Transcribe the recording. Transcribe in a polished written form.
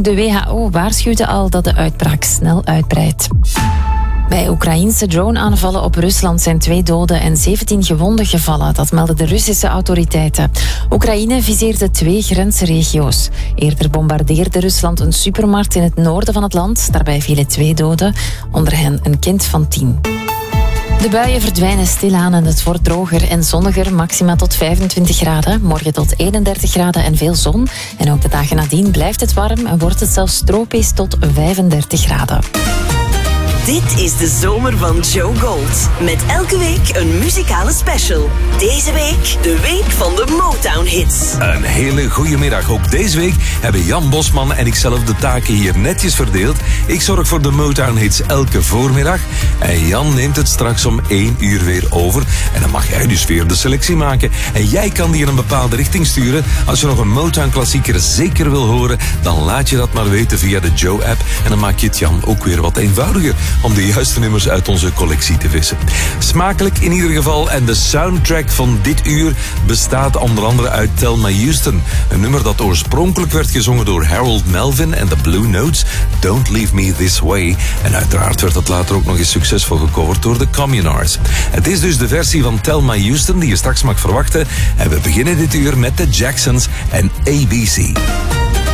Ook de WHO waarschuwde al dat de uitbraak snel uitbreidt. Bij Oekraïense drone-aanvallen op Rusland zijn 2 doden en 17 gewonden gevallen. Dat melden de Russische autoriteiten. Oekraïne viseerde 2 grensregio's. Eerder bombardeerde Rusland een supermarkt in het noorden van het land. Daarbij vielen 2 doden, onder hen een kind van 10. De buien verdwijnen stilaan en het wordt droger en zonniger, maxima tot 25 graden. Morgen tot 31 graden en veel zon. En ook de dagen nadien blijft het warm en wordt het zelfs tropisch tot 35 graden. Dit is de zomer van Joe Gold. Met elke week een muzikale special. Deze week de week van de Motown hits. Een hele goede middag. Ook deze week hebben Jan Bosman en ikzelf de taken hier netjes verdeeld. Ik zorg voor de Motown hits elke voormiddag. En Jan neemt het straks om 1 uur weer over. En dan mag jij dus weer de selectie maken. En jij kan die in een bepaalde richting sturen. Als je nog een Motown klassieker zeker wil horen, dan laat je dat maar weten via de Joe-app. En dan maak je het Jan ook weer wat eenvoudiger om de juiste nummers uit onze collectie te vissen. Smakelijk in ieder geval. En de soundtrack van dit uur bestaat onder andere uit Tell My Houston. Een nummer dat oorspronkelijk werd gezongen door Harold Melvin en de Blue Notes. Don't Leave Me This Way. En uiteraard werd dat later ook nog eens succesvol gecoverd door de Communards. Het is dus de versie van Tell My Houston die je straks mag verwachten. En we beginnen dit uur met de Jacksons en ABC.